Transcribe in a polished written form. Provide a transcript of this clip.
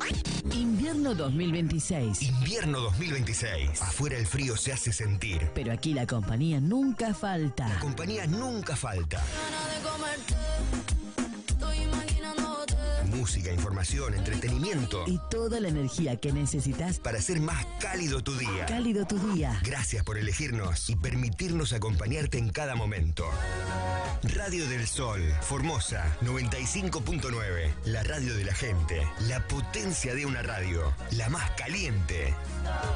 Invierno 2026. Invierno 2026. Afuera el frío se hace sentir. Pero aquí la compañía nunca La falta. compañía nunca falta. Música, información, entretenimiento. Y toda la energía que necesitas Para hacer más cálido tu día. cálido tu día. Gracias por elegirnos y permitirnos acompañarte en cada momento. Radio del Sol, Formosa 95.9. La radio de la gente. La potencia de una radio. La más caliente.